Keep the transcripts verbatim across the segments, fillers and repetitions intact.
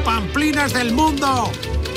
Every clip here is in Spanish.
pamplinas del mundo.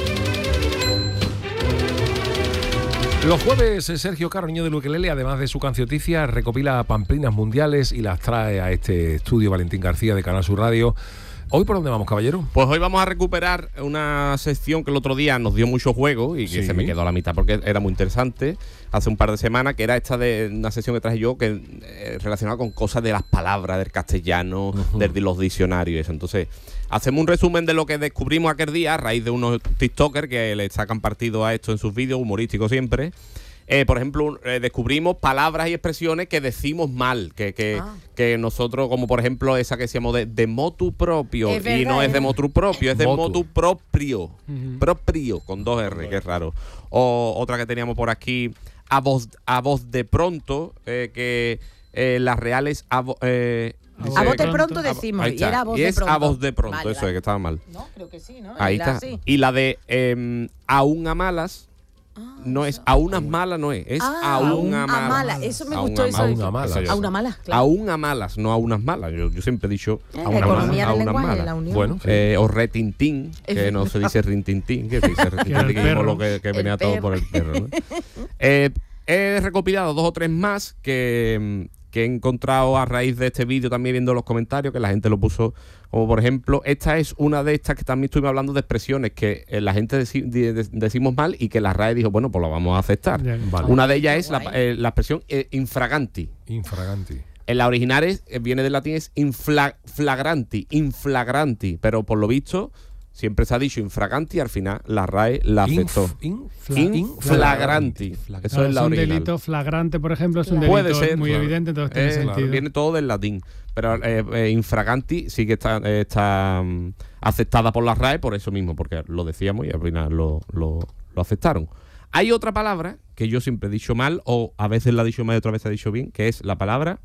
Los jueves, Sergio Caro, niño del ukelele, además de su cancioticia, recopila pamplinas mundiales y las trae a este estudio Valentín García de Canal Sur Radio. ¿Hoy por dónde vamos, caballero? Pues hoy vamos a recuperar una sección que el otro día nos dio mucho juego y que sí. se me quedó a la mitad porque era muy interesante hace un par de semanas, que era esta de una sección que traje yo que eh, relacionada con cosas de las palabras, del castellano, uh-huh. de los diccionarios y eso. Entonces, hacemos un resumen de lo que descubrimos aquel día a raíz de unos tiktokers que le sacan partido a esto en sus vídeos, humorísticos siempre. Eh, por ejemplo, eh, descubrimos palabras y expresiones que decimos mal, que, que, ah. que nosotros, como por ejemplo esa que decíamos de, de motu propio, es verdad, y no es de motu propio, es de motu, motu propio, uh-huh. propio, con dos R, bueno. que es raro. O otra que teníamos por aquí, a voz, a voz de pronto, eh, que eh, las reales... A, vo, eh, Dice, a voz de pronto decimos, y era a voz y de es pronto. a voz de pronto, vale, eso vale. es, que estaba mal. No, creo que sí, ¿no? Ahí la, está. sí. Y la de eh, aún a malas, ah, no es a unas malas, no es, es ah, a una mala. A mala, eso me a gustó. Una, eso a una mala. A una mala, claro. A una malas, no a unas malas. Yo, yo siempre he dicho eh, a una mala, a unas malas. La unión. Bueno, sí. eh, o retintín, que no se dice rintintín, que se dice retintín, que vimos lo que, que venía todo por el perro, ¿no? eh, he recopilado dos o tres más que... que he encontrado a raíz de este vídeo, también viendo los comentarios, que la gente lo puso, como por ejemplo, esta es una de estas que también estuvimos hablando de expresiones que eh, la gente deci- de- de- decimos mal y que la R A E dijo, bueno, pues lo vamos a aceptar. Bien, vale. Una de ellas es la, eh, la expresión eh, infraganti. Infraganti. En la original es, eh, viene del latín, es inflagranti, inflagranti, pero por lo visto siempre se ha dicho infraganti, al final la R A E la aceptó. Inf, inf, inflagranti. Claro, Eso es la un original. delito flagrante, por ejemplo, es un Claro. delito Puede ser, muy claro. evidente, entonces tiene Eh, sentido. claro, viene todo del latín. Pero eh, eh, infraganti sí que está, eh, está um, aceptada por la R A E por eso mismo, porque lo decíamos y al final lo, lo, lo aceptaron. Hay otra palabra que yo siempre he dicho mal, o a veces la he dicho mal y otra vez la he dicho bien, que es la palabra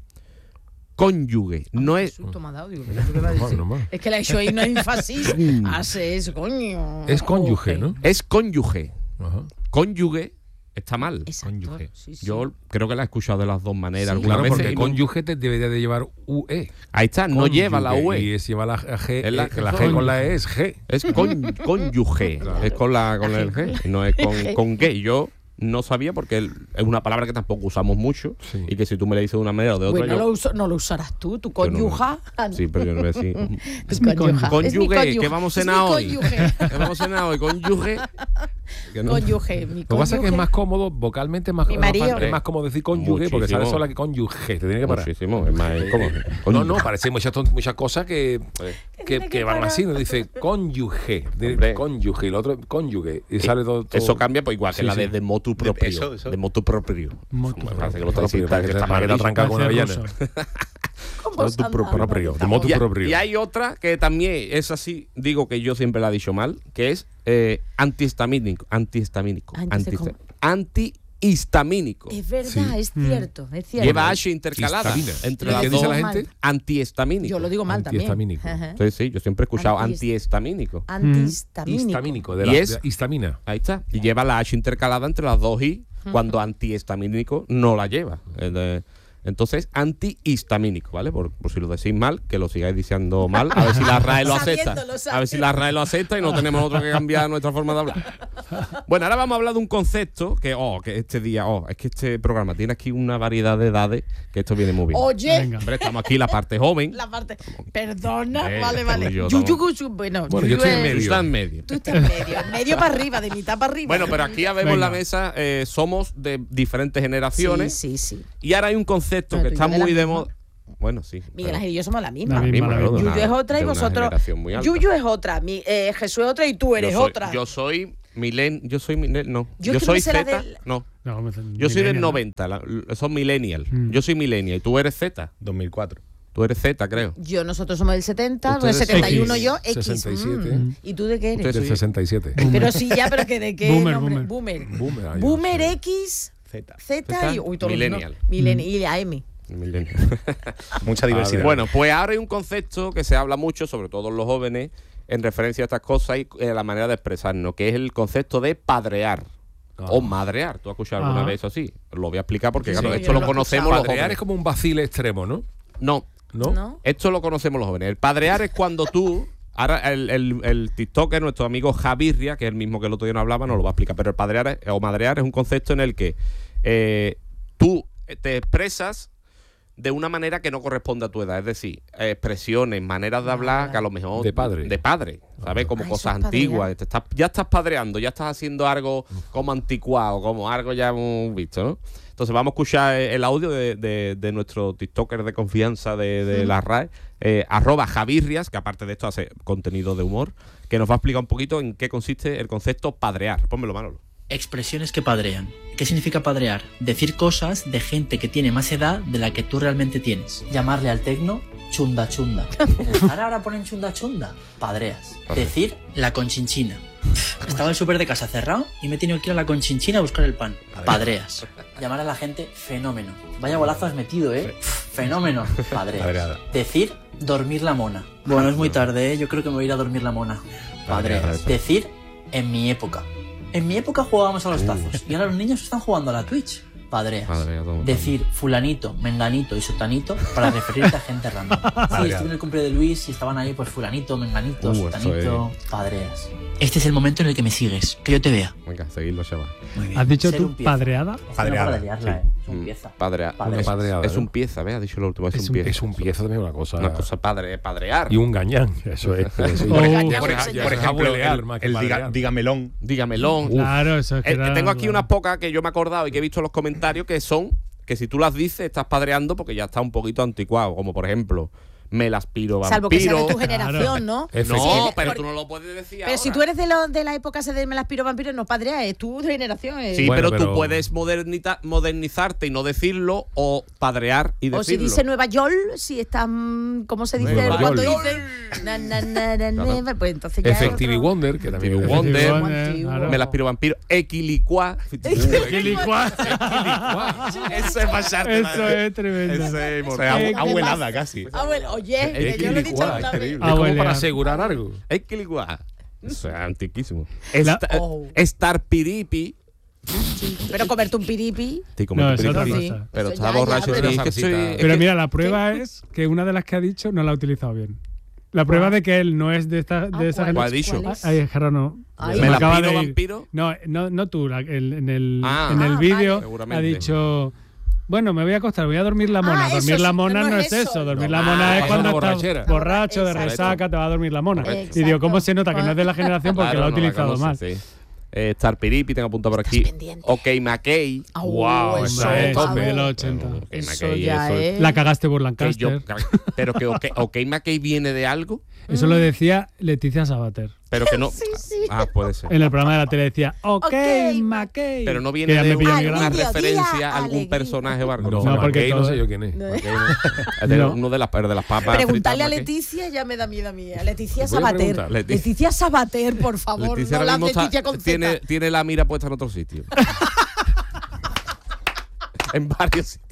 cónyuge. No es... Susto me ha dado, digo, ¿qué va a decir? No, no, no. Es que la he hecho ahí, no énfasis. Hace eso, coño. Es cónyuge, Ok. ¿no? Es cónyuge. Ajá. Cónyuge está mal. Exacto. Cónyuge. Sí, sí. Yo creo que la he escuchado de las dos maneras. Sí. Algunas Claro, veces porque y no- cónyuge te debería de llevar U E. Ahí está, no Cónyuge, lleva la U E. Y es lleva la G. Es la- eh, que la G con la E es G. Es con, cónyuge, es con la con el G, no es con, con gay. Yo no sabía porque el- es una palabra que tampoco usamos mucho Sí. y que si tú me la dices de una manera o de otra, Bueno, yo... lo uso- no lo usarás tú, tu yo no- cónyuja. Sí, pero yo no voy a decir... Es mi cónyuja. cónyuge. Es mi Cónyuge, cónyuge. ¿qué vamos a Es mi cenar hoy? cónyuge. ¿Qué vamos a cenar hoy? Cónyuge. Que no- Cónyuge, mi Lo que pasa es que es cónyuge. más cómodo, vocalmente es más, Mi más marido. fácil, es más cómodo decir cónyuge porque Muchísimo. sale sola que cónyuge. Te tiene que parar. Muchísimo, es más... es como- No, cónyuge. no, parece muchas, ton- muchas cosas que, que, tiene que que van parar. así, ¿no? Dice cónyuge, de- Hombre. cónyuge, y el otro cónyuge, y sale todo, todo- Eso cambia pues igual que Sí, la de, sí. de motu propio. eso, eso. De motu propio. Motu Me parece que lo propio, está para que que te- está para que te mal dicho. atranca con una Parece avellana. ruso. ¿Cómo Motu se anda? pro- propio, de motu Y, hay- propio. y hay otra que también es así, digo que yo siempre la he dicho mal, que es eh, antihistamínico. Antihistamínico. Antes, antihista- ¿cómo? Antihistamínico. Es verdad, Sí. es cierto, es cierto. Lleva H intercalada Histamina. entre ¿Y las qué dos. dice la mal. gente? Antihistamínico. Yo lo digo mal también. Antihistamínico. Ajá. Sí, sí, yo siempre he escuchado Antihist- antihistamínico. Antihistamínico. Histamínico, de Y la es- de histamina. Ahí está. Y lleva la H intercalada entre las dos I, cuando antihistamínico no la lleva. Eh, de- Entonces, antihistamínico, ¿vale? Por, por si lo decís mal, que lo sigáis diciendo mal, a ver si la R A E lo acepta. Sabiéndolo, A ver si la R A E lo acepta y no tenemos otro que cambiar nuestra forma de hablar. Bueno, ahora vamos a hablar de un concepto que, oh, que este día, oh, es que este programa tiene aquí una variedad de edades que esto viene muy bien. Oye, Venga. Hombre, estamos aquí la parte joven. la parte. Perdona, Eh, vale, estamos vale. yo, Yuyu, estamos- Gusu, bueno, Bueno, yo Yuyu estoy en es- medio. Está en medio. Tú estás en medio, en medio para arriba, de mitad para arriba. Bueno, pero aquí ya vemos en la Venga. mesa, eh, somos de diferentes generaciones. Sí, sí, sí. Y ahora hay un concepto Bueno, que tú y está yo de muy la de misma. moda. Bueno, sí. Miguel pero- Ángel y yo somos la misma. La misma, misma, la ¿no? misma. De Yuyu una- es otra y de una vosotros. generación muy alta. Yuyu es otra, mi, eh, Jesús es otra y tú eres yo soy, otra. Yo soy milen, yo soy milen, no. Yo Yo, es que soy me sé la Z, del- no. No, me- Yo soy del millennial, ¿no? noventa, la- son millennial. Mm. Yo soy millennial y tú eres Z. dos mil cuatro. Tú eres Z, creo. Yo, nosotros somos del setenta, Ustedes del setenta y uno X, yo, X. sesenta y siete. mm. ¿Y tú de qué eres? Ustedes- Del soy- sesenta y siete. Pero sí, ya, pero que de qué Boomer, nombre? boomer. Boomer. Boomer, ay, Boomer no sé. X, Z. Z y uy, todos los- Millennial. no, Millennial. Y la M. Millennial. Mucha diversidad. Bueno, pues ahora hay un concepto que se habla mucho, sobre todo en los jóvenes, en referencia a estas cosas y eh, la manera de expresarnos, que es el concepto de padrear. Ah. O madrear. ¿Tú has escuchado alguna Ah. vez eso así? Lo voy a explicar porque, Sí, claro, yo esto lo lo he conocemos escuchado. los Padrear jóvenes. es como un vacile extremo, ¿no? No, ¿No? ¿No? esto lo conocemos los jóvenes. El padrear es cuando tú Ahora el, el, el TikToker, nuestro amigo Javirria, que es el mismo que el otro día no hablaba, nos lo va a explicar. Pero el padrear es- o madrear es un concepto en el que eh, tú te expresas de una manera que no corresponde a tu edad. Es decir, eh, expresiones, maneras de hablar que a lo mejor... De padre. De padre, ¿sabes? Como Ah, cosas eso es antiguas. padrear. Te estás, ya estás padreando, ya estás haciendo algo como anticuado, como algo ya hemos visto, ¿no? Entonces vamos a escuchar el audio de, de, de nuestro TikToker de confianza de, de la R A E, eh, arroba Javirrias, que aparte de esto hace contenido de humor, que nos va a explicar un poquito en qué consiste el concepto padrear. Pónmelo, Manolo. Expresiones que padrean. ¿Qué significa padrear? Decir cosas de gente que tiene más edad de la que tú realmente tienes. Llamarle al tecno chunda chunda. Ahora ahora ponen chunda chunda. Padreas. Decir la conchinchina. Estaba el súper de casa cerrado y me he tenido que ir a la conchinchina a buscar el pan. Padreas. Llamar a la gente fenómeno. Vaya golazo has metido, ¿eh? Fenómeno. Padreas. Padreada. Decir dormir la mona. Bueno, es muy tarde, ¿eh? Yo creo que me voy a ir a dormir la mona. Padreas. Decir en mi época. En mi época jugábamos a los tazos y ahora los niños están jugando a la Twitch. Padreas. Padrea, todo, Decir fulanito, menganito y sotanito para referirte a gente random. Sí, estuve en el cumple de Luis y estaban ahí pues fulanito, menganito, Uh, sotanito, padreas. Este es el momento en el que me sigues, que yo te vea. Venga, seguidlo, chaval. Muy bien. ¿Has dicho Ser tú un pieza. padreada? Es que no Padreada, para liarla, sí. ¿eh? Es un Mm, pieza. Padrea. Padrea. Es, Padreada, es ¿no? un pieza, ¿ves? Ha dicho lo último, es, Es un un, pieza. es un piezo también una cosa. Una cosa padre, padrear. Y un gañán, eso es. Eso, Oh. Por, Ya, por ya, ej- ya. por ejemplo, Abuelear el, más que el diga- padrear. dígamelón. Dígamelón. Claro, eso es que Eh, era- tengo aquí unas pocas que yo me he acordado y que he visto en los comentarios que son que si tú las dices estás padreando porque ya está un poquito anticuado, como por ejemplo me las piro vampiro. Salvo que sea de tu generación, ¿no? Efectivamente. No, pero Porque- tú no lo puedes decir Pero si ahora. tú eres de, lo- de la época ese de me las piro vampiro, no padrea, es tu generación. es- Sí, Bueno, pero, tú pero- puedes modernita- modernizarte y no decirlo o padrear y decirlo. O si dice Nueva York, si está, mm, ¿cómo se dice? Nueva Cuando York. dicen, na, na, na, na, na, pues entonces ya es Effective otro- Wonder, que también Effective es- Wonder. Wonder, claro. Me las piro vampiro. Equilicuá. ¡Qué licuado! Eso es pasarte. Eso es tremendo. Eso es O sea, mortal. abu- Eh, abuelada casi. Ah, bueno, oye, que Es yo lo he dicho quilicuá, una es vez. terrible. Ah, Es como bueno, para ya. asegurar algo. Equilicuá. Eso es antiquísimo. La- Esta- Oh. Estar piripi. Pero comerte un piripi. Estoy comiendo No, es otra piripi, cosa. Pero Eso está ya, borracho. ya, y pero- dice que Salsita. soy- es Pero que- mira, la prueba es que una de las que ha dicho no la ha utilizado bien. La prueba de que él no es de esta, Ah, de esa ¿cuál? ¿Cuál ha generación. dicho? ¿Cuál es? Ay, es que ahora no. Ay. Se ¿Me la acaba piro de ir. vampiro? No, no, no tú, la- el- en el, Ah. en el Ah, vídeo vale. ha Seguramente. dicho, bueno, me voy a acostar, voy a dormir la mona. Ah, eso dormir la sí, mona no no, es es eso. eso, dormir No, la mona ah, es es cuando una estás borrachera. borracho, de Exacto. resaca, te va a dormir la mona. Exacto. Y digo, ¿cómo se nota que no es de la generación? Porque Claro, lo ha no la utilizado mal. conoce, sí. Eh, Estar piripi, tengo apuntado por Estás aquí. pendiente. Ok, McKay. Ah, Wow, eso, esa es vamos. Tope de los ochenta. Ok, Eso McKay, ya eso es. La cagaste por que Lancaster. yo- pero que OK, OK McKay viene de algo, Eso lo decía Leticia Sabater. pero que no. Sí, sí. Ah, puede ser. En el programa de la tele decía, ok, Ok, McKay. Pero no Que viene ya de me pilló una, mi una grande. Alegría, referencia a algún alegría. personaje o algo. No, No, no, porque porque no todo- sé yo quién es. No. McKay no- es de No. uno de las, de las papas. Preguntarle a fritas, McKay. Leticia ya me da miedo a mí. A Leticia ¿Le puedes Sabater. preguntar? Leticia. Leticia Sabater, por favor. Leticia no ahora la mismo está- Leticia con Z. tiene, tiene la mira puesta en otro sitio. En varios sitios.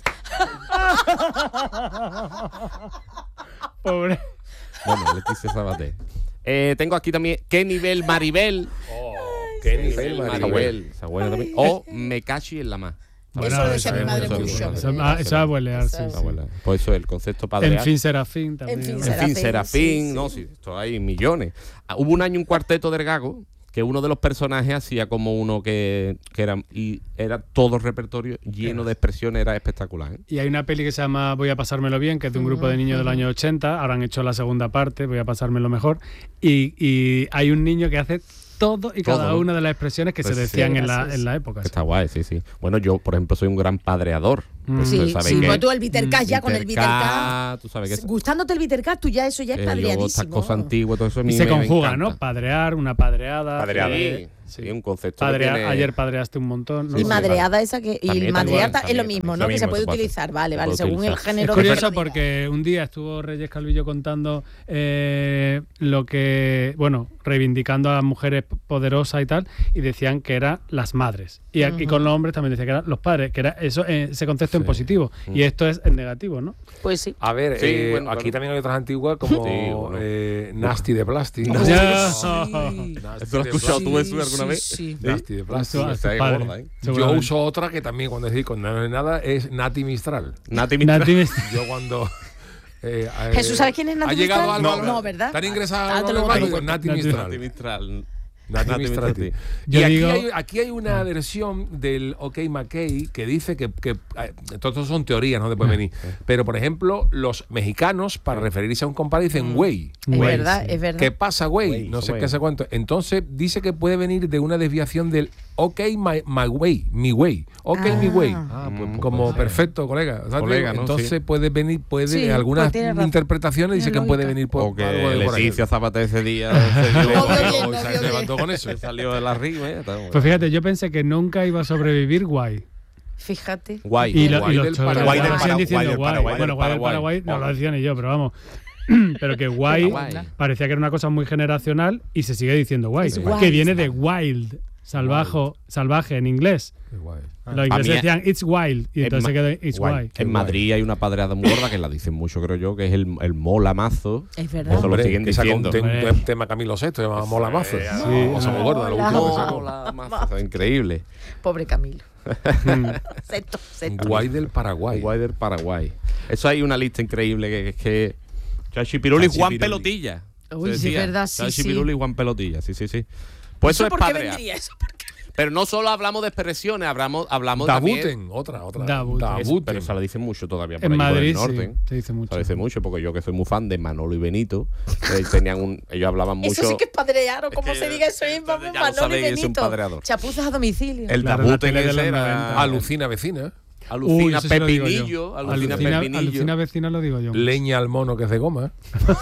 Pobre. Bueno, Leticia Sabater. Eh, tengo aquí también ¿Qué nivel Maribel? Qué Nivel nivel, Maribel. Maribel. Esa buena también. O Me cachi en la más. Eso lo decía mi madre mucho. Eso, ah, eso es abuelear, sí, Eso sí. Ah, bueno, pues eso, el concepto padre. En fin, Serafín también. En fin, En Serafín, fin, Serafín, sí, no, sí. sí, esto hay millones. Ah, hubo un año un cuarteto del Gago que uno de los personajes hacía como uno que, que era y era todo el repertorio lleno de expresiones, era espectacular. ¿eh? Y hay una peli que se llama Voy a pasármelo bien, que es de un grupo de niños del año ochenta. Ahora han hecho la segunda parte, Voy a pasármelo mejor. Y, y hay un niño que hace todo y cada Todo. una de las expresiones que Pues se sí. decían Sí, en, la, gracioso. en la época. sí. Está guay, sí, sí. Bueno, yo, por ejemplo, soy un gran padreador. Mm. Pues, Sí, tú sabes sí, que pues tú el Vitercast ya con el Vitercast. Vitercast, tú sabes que es- Gustándote el Vitercast, tú ya eso ya es eh, luego estas padreadísimo. cosas antiguas, todo eso a mí Y se me- me conjuga, encanta. ¿no? Padrear, una padreada. Padreada. eh, Sí, sí, un concepto que Padrea- tiene- Ayer padreaste un montón. ¿no? Y Sí, madreada esa que. Y También, madrear también, es lo también, mismo, también. ¿no? Lo Que se mismo, puede se puede hacer. utilizar, vale, Se vale, puede según el utilizar. género. Es que curioso se diga. porque un día estuvo Reyes Calvillo contando eh, lo que, bueno, reivindicando a mujeres poderosas y tal, y decían que eran las madres. Y aquí con los hombres también decían que eran los padres, que era eso, eh, ese concepto en positivo. Y esto es en negativo, ¿no? Pues sí. A ver, Sí, eh, bueno, aquí claro. también hay otras antiguas como Sí, bueno. eh, Nasty de plástico. Nasty. Nasty ¿Eso lo has de escuchado plástico. tú eso alguna vez? Sí, sí. Nasty de plástico. Eso- está ahí padre. gorda, ¿eh? Yo Seguramente. uso otra que también cuando decís con nada de nada es Nati Mistral. Nati Mistral. Nati me- Yo cuando Eh, eh, Jesús, ¿sabes quién es Nati ¿Ha llegado Mistral? algo? No, no, ¿verdad? ¿Están ingresados Ah, algo te lo en el voy a banco? decir. Nati Nati Mistral. Nati Mistral. Nati Nati Mistrati. Mistrati. Y Yo aquí, digo- hay, aquí hay una versión del OK McKay que dice que, que eh, todo esto son teorías, no después venir. Pero, por ejemplo, los mexicanos, para referirse a un compadre, dicen güey. Es Güey, verdad, sí. es verdad. ¿Qué pasa, güey? Güey, No sé güey. qué sé cuánto. Entonces, dice que puede venir de una desviación del OK my, my way, mi way. OK mi way. Ah, pues, pues, Como pues, perfecto, colega. ¿Sabes? Colega, ¿no? Entonces Sí. puede venir, puede, Sí, algunas pues tiene razón. interpretaciones dice Tiene que puede lógica. venir por, O que algo de por ahí. Leticia Zapata ese día se dio- Obvio Bueno, bien, o sea, obvio se levantó con eso. se salió de la rima. ¿eh? Está bueno. Pues fíjate, yo pensé que nunca iba a sobrevivir Guay. Fíjate. Guay. Y, lo, Guay y los del chavales Paraguay, ahora del siguen Paraguay, diciendo del Guay. Paraguay, Bueno, del Guay del Paraguay. Paraguay no lo decía ni yo, pero vamos. Pero que Guay Guay. parecía que era una cosa muy generacional y se sigue diciendo Guay. Es Que guay. viene de wild, salvajo, salvaje en inglés. Qué guay. Los A ingleses mí- decían it's wild y en entonces Ma- se quedó it's Guay. guay. En Madrid hay una padreada muy gorda que la dicen mucho, creo yo, que es el, el mola mazo. Es verdad. Eso lo Hombre, siguen que sacó diciendo. un, tem- Hombre. un tema Camilo sexto, se llama Mola Mazo. Sí. O somos gordas, lo Mola. último que sacó. Mola mazo. Increíble. Pobre Camilo. Sexto, sexto. Guay del Paraguay. Guay del Paraguay. Eso hay una lista increíble que es que. Chachi Piruli y Chachi Juan Piruli. Pelotilla. Uy, Se sí, decía. verdad, sí, Chachi sí. Piruli y Juan Pelotilla, sí, sí, sí. Pues eso, ¿Eso es por qué padre. vendría? ¿Eso por qué? Pero no solo hablamos de expresiones, hablamos, hablamos también. Dabuten, otra, otra. Dabuten. Eso, Dabuten. pero se la dicen mucho todavía por En ahí, por el Madrid norte. sí, se dice mucho. Se dice mucho, porque yo que soy muy fan de Manolo y Benito, eh, tenían un, ellos hablaban mucho. Eso sí que es padrear, o como que se diga eso es, ustedes vamos, ya lo Manolo y sabéis, es un Benito. padreador. Chapuzas a domicilio. El Claro, Dabuten la tele de ese los era. noventa. Alucina vecina. Alucina Uy, eso sí lo digo yo. Pepinillo. Alucina Alucina, Pepinillo. alucina vecina lo digo yo. Leña al mono que es de goma.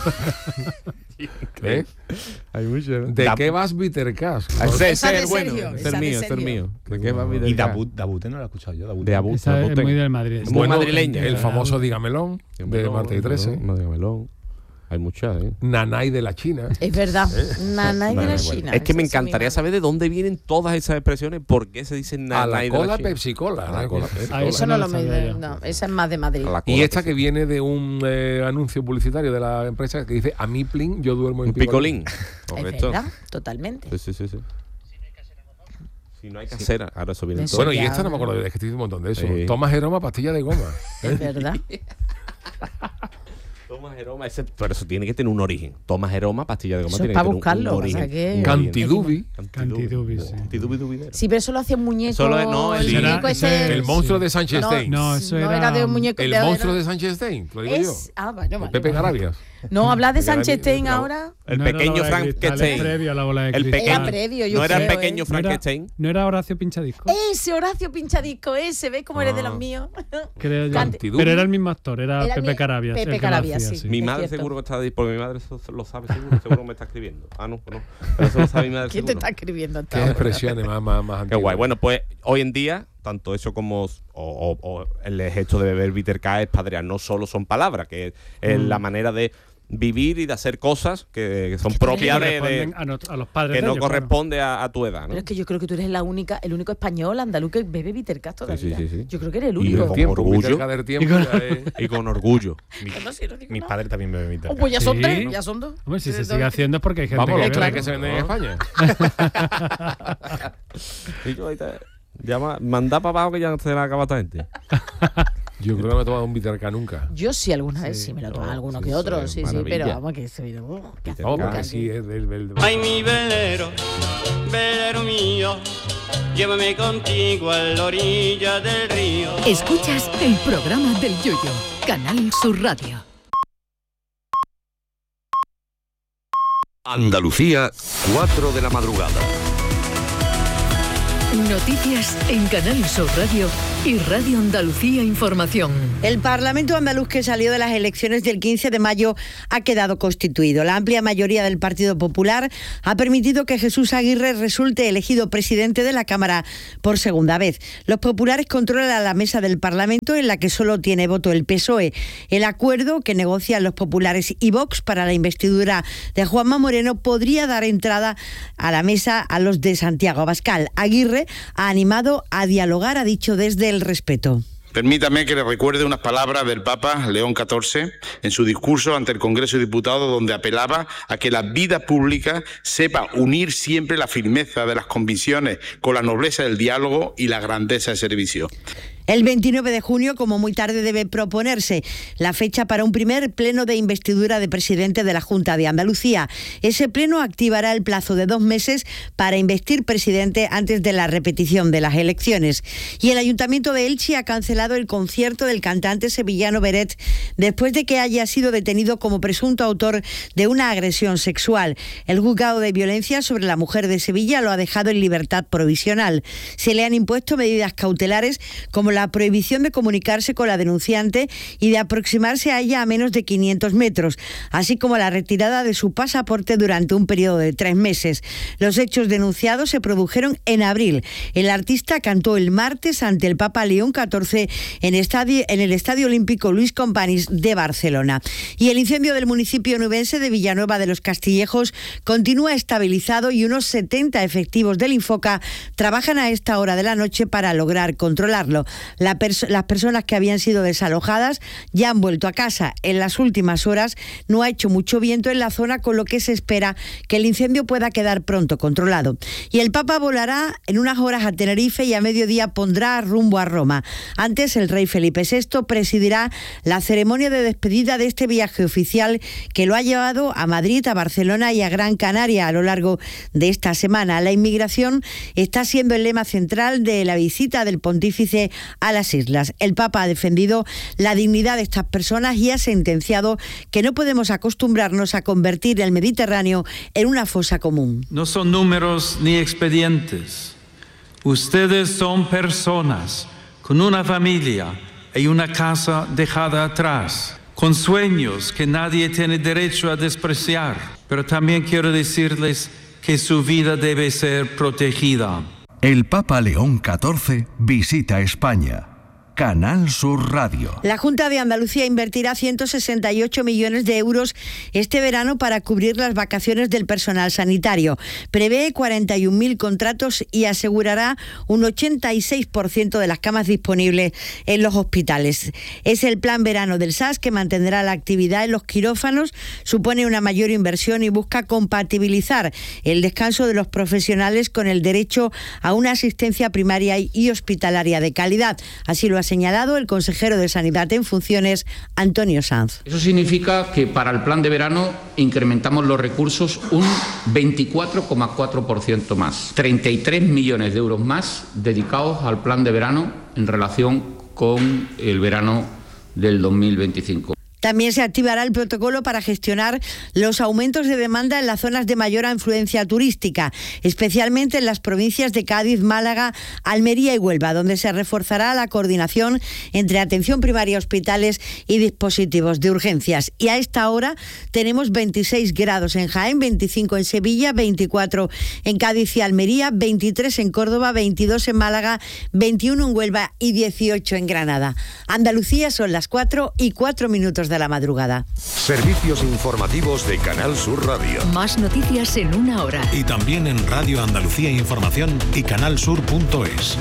¿Eh? Hay mucho. ¿no? ¿De Dab- qué vas, Bitter Cash? Ese, Esa ese de es bueno. serio, Ese es esa el de mío, ese es el serio. mío. ¿De qué va mi Y del Dabut, Dabute no lo he escuchado yo. Dabute. De Abut. Esa es Dabuten. muy del Madrid. Muy madrileña. El famoso Dígamelón de Marta y trece. No, dígamelo. Hay muchas, ¿eh? Nanay de la China. Es verdad. Nanay de la Bueno, China. es que me Esa es encantaría mi saber de dónde vienen todas esas expresiones, por qué se dicen A nanay la de cola China. Pepsi Cola. A la ¿no? cola Que- Pepsi Ah, Cola. Eso no lo sabía me. yo. No, esa es más de Madrid. A la cola Y esta Pepsi. que viene de un eh, anuncio publicitario de la empresa que dice: a mi plin, yo duermo en Un picolín. Es Correcto. verdad, totalmente. Sí, sí, sí, sí. Si no hay casera, ahora eso viene Eso todo. Bueno, y ya- esta no me acuerdo, es que estoy diciendo un montón de eso. Sí. Toma Jeroma, pastilla de goma. Es verdad. Toma Jeroma, ese, pero eso tiene que tener un origen. Toma Jeroma, pastilla de goma, Eso es tiene pa' que tener buscarlo, un o sea origen. que- Un Cantidubi. Cantidubi, sí. Cantidubi dubidero. Sí, pero eso lo hacía un muñeco. Solo es- no, el- el muñeco Será- ese. ese- El monstruo de Sánchez No, Stein. No, eso no era- era de un muñeco. El de- monstruo era- de Sánchez Stein, lo digo es, yo. Ah, bueno, El vale, Pepe vale. Garabias. No, hablas de Porque Sánchez era- Stein pero- ahora. El No era la pequeño bola de cristal, Frankenstein. es previo a la bola de El cristal. pequeño. Era previo, yo No era el creo, pequeño ¿eh? ¿No era, Frankenstein. ¿No era Horacio Pinchadisco? Ese Horacio Pinchadisco, ese, ¿ves cómo eres de los míos? Creo yo. Canti- Pero era el mismo actor, era, Era el Pepe mi- Carabias. Pepe el que lo Carabias, hacía, sí. Mi Es madre cierto. seguro que está ahí, porque mi madre eso lo sabe seguro, seguro me está escribiendo. Ah, no, no. Pero eso lo sabe mi madre ¿Quién te seguro. está escribiendo hasta Qué ahora? expresiones más, más, más Qué antiguas. guay. Bueno, pues hoy en día, tanto eso como o, o- o el gesto de beber bitter K es padrear. No solo son palabras, que es, es Mm. la manera de vivir y de hacer cosas que, que son Que propias de, Corresponden de- a, nos- a los padres que de no ellos, claro. corresponde a, a tu edad, ¿no? Pero es que yo creo que tú eres la única, el único español andaluz que bebe Bittercast todavía. sí, sí, sí. Yo creo que eres el Y único. con El tiempo, orgullo. Peter Cader tiempo ya es- Y con orgullo. No, sí, no digo Mis nada. padres también beben mitad. Oh, pues ya son Sí. tres, ya son dos. Hombre, si se Tres, sigue dos. haciendo es porque hay gente Vamos, que los bebe, tres ¿no? que se venden en España. Y yo ahorita, llama, manda para abajo que ya se la acaba esta gente. Yo creo que no he tomado un Bitter K nunca. Yo sí alguna vez Sí. sí me lo he No, tomado alguno sí, que eso otro, es sí, sí, maravilla. pero vamos que se uh, qué Bitter Vamos, K. porque azúcar, sí, qué- es del... del- Ay, mi velero, velero mío, llévame contigo a la orilla del río. Escuchas el programa del Yoyo, Canal Sur Radio. Andalucía, cuatro de la madrugada. Noticias en Canal Sur Radio y Radio Andalucía Información. El Parlamento andaluz que salió de las elecciones del quince de mayo ha quedado constituido. La amplia mayoría del Partido Popular ha permitido que Jesús Aguirre resulte elegido presidente de la Cámara por segunda vez. Los populares controlan la mesa del Parlamento, en la que solo tiene voto el P S O E. El acuerdo que negocian los populares y Vox para la investidura de Juanma Moreno podría dar entrada a la mesa a los de Santiago Abascal. Aguirre ha animado a dialogar, ha dicho desde el respeto. Permítame que le recuerde unas palabras del Papa León catorce en su discurso ante el Congreso de Diputados, donde apelaba a que la vida pública sepa unir siempre la firmeza de las convicciones con la nobleza del diálogo y la grandeza del servicio. El veintinueve de junio, como muy tarde, debe proponerse la fecha para un primer pleno de investidura de presidente de la Junta de Andalucía. Ese pleno activará el plazo de dos meses para investir presidente antes de la repetición de las elecciones. Y el Ayuntamiento de Elche ha cancelado el concierto del cantante sevillano Beret después de que haya sido detenido como presunto autor de una agresión sexual. El juzgado de violencia sobre la mujer de Sevilla lo ha dejado en libertad provisional. Se le han impuesto medidas cautelares como la la prohibición de comunicarse con la denunciante y de aproximarse a ella a menos de quinientos metros, así como la retirada de su pasaporte durante un periodo de tres meses. Los hechos denunciados se produjeron en abril. El artista cantó el martes ante el Papa León catorce en, estadio, en el Estadio Olímpico Luis Companys de Barcelona. Y el incendio del municipio nubense de Villanueva de los Castillejos continúa estabilizado y unos setenta efectivos del Infoca trabajan a esta hora de la noche para lograr controlarlo. La perso- las personas que habían sido desalojadas ya han vuelto a casa. En las últimas horas no ha hecho mucho viento en la zona, con lo que se espera que el incendio pueda quedar pronto controlado. Y el Papa volará en unas horas a Tenerife y a mediodía pondrá rumbo a Roma. Antes, el rey Felipe sexto presidirá la ceremonia de despedida de este viaje oficial que lo ha llevado a Madrid, a Barcelona y a Gran Canaria a lo largo de esta semana. La inmigración está siendo el lema central de la visita del pontífice a las islas. El Papa ha defendido la dignidad de estas personas y ha sentenciado que no podemos acostumbrarnos a convertir el Mediterráneo en una fosa común. No son números ni expedientes. Ustedes son personas con una familia y una casa dejada atrás, con sueños que nadie tiene derecho a despreciar. Pero también quiero decirles que su vida debe ser protegida. El Papa León catorce visita España. Canal Sur Radio. La Junta de Andalucía invertirá ciento sesenta y ocho millones de euros este verano para cubrir las vacaciones del personal sanitario. Prevé cuarenta y un mil contratos y asegurará un ochenta y seis por ciento de las camas disponibles en los hospitales. Es el plan verano del S A S que mantendrá la actividad en los quirófanos, supone una mayor inversión y busca compatibilizar el descanso de los profesionales con el derecho a una asistencia primaria y hospitalaria de calidad. Así lo ha señalado el consejero de Sanidad en funciones, Antonio Sanz. Eso significa que para el plan de verano incrementamos los recursos un veinticuatro coma cuatro por ciento más. treinta y tres millones de euros más dedicados al plan de verano en relación con el verano del dos mil veinticinco. También se activará el protocolo para gestionar los aumentos de demanda en las zonas de mayor afluencia turística, especialmente en las provincias de Cádiz, Málaga, Almería y Huelva, donde se reforzará la coordinación entre atención primaria, hospitales y dispositivos de urgencias. Y a esta hora tenemos veintiséis grados en Jaén, veinticinco en Sevilla, veinticuatro en Cádiz y Almería, veintitrés en Córdoba, veintidós en Málaga, veintiuno en Huelva y dieciocho en Granada. Andalucía, son las cuatro y cuatro minutos de la madrugada. Servicios informativos de Canal Sur Radio. Más noticias en una hora. Y también en Radio Andalucía Información y canalsur punto es.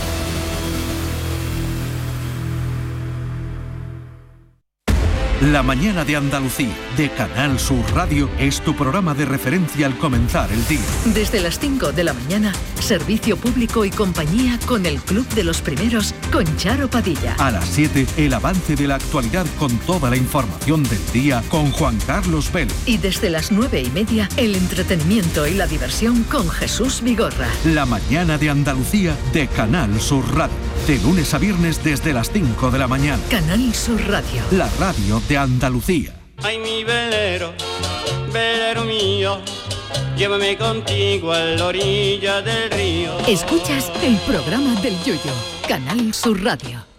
La mañana de Andalucía, de Canal Sur Radio, es tu programa de referencia al comenzar el día. Desde las cinco de la mañana, servicio público y compañía con el Club de los Primeros, con Charo Padilla. A las siete, el avance de la actualidad con toda la información del día con Juan Carlos Vélez. Y desde las nueve y media, el entretenimiento y la diversión con Jesús Vigorra. La mañana de Andalucía, de Canal Sur Radio. De lunes a viernes desde las cinco de la mañana. Canal Sur Radio. La radio de Andalucía. Ay, mi velero, velero mío, llévame contigo a la orilla del río. Escuchas el programa del Yoyo. Canal Sur Radio.